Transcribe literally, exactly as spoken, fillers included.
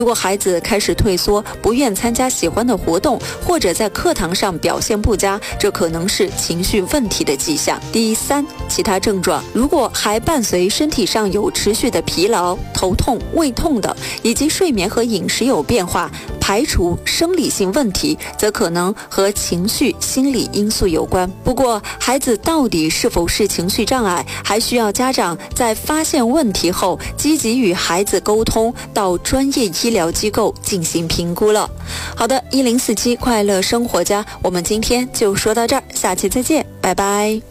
如果孩子开始退缩，不愿参加喜欢的活动，或者在课堂上表现不佳，这可能是情绪问题的迹象。第三，其他症状，如果还伴随身体上有持续的疲劳、头痛、胃痛等，以及睡眠和饮食有变化，排除生理性问题，则可能和情绪、心理因素有关。不过，孩子到底是否是情绪障碍，还需要家长在发现问题后，积极与孩子沟通，到专业医疗机构进行评估了。好的，一零四七快乐生活家，我们今天就说到这儿，下期再见，拜拜。